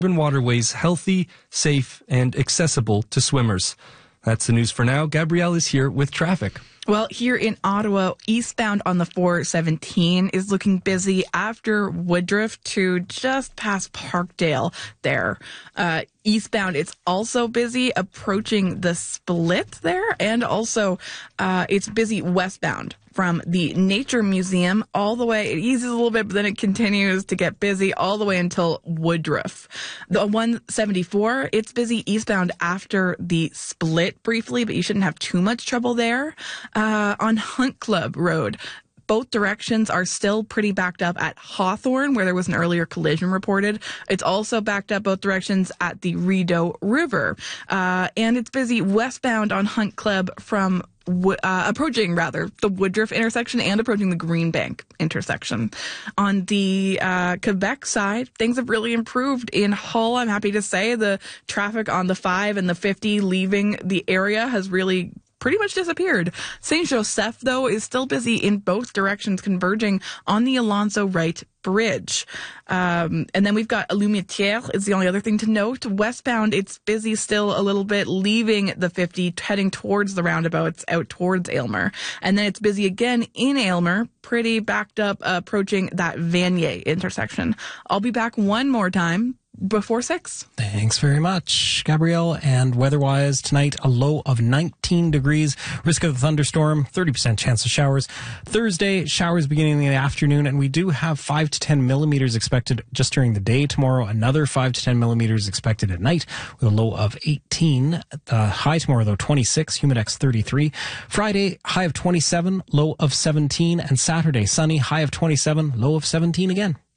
urban waterways healthy, safe, and accessible to swimmers. That's the news for now. Gabrielle is here with traffic. Well, here in Ottawa, eastbound on the 417 is looking busy after Woodruff to just past Parkdale there. Eastbound, it's also busy approaching the split there, and also it's busy westbound from the Nature Museum all the way. It eases a little bit, but then it continues to get busy all the way until Woodruff. The 174, it's busy eastbound after the split briefly, but you shouldn't have too much trouble there. On Hunt Club Road, both directions are still pretty backed up at Hawthorne, where there was an earlier collision reported. It's also backed up both directions at the Rideau River. And it's busy westbound on Hunt Club from approaching the Woodruff intersection and approaching the Greenbank intersection. On the Quebec side, things have really improved in Hull. I'm happy to say the traffic on the 5 and the 50 leaving the area has really pretty much disappeared. Saint Joseph, though, is still busy in both directions, converging on the Alonso Wright Bridge. And then we've got Lumitière is the only other thing to note. Westbound, it's busy still a little bit, leaving the 50, heading towards the roundabouts, out towards Aylmer. And then it's busy again in Aylmer, pretty backed up, approaching that Vanier intersection. I'll be back one more time before 6. Thanks very much, Gabrielle. And weather-wise, tonight, a low of 19 degrees. Risk of a thunderstorm, 30% chance of showers. Thursday, showers beginning in the afternoon, and we do have 5 to 10 millimeters expected just during the day. Tomorrow, another 5 to 10 millimeters expected at night, with a low of 18. High tomorrow, though, 26, humidex 33. Friday, high of 27, low of 17. And Saturday, sunny, high of 27, low of 17 again.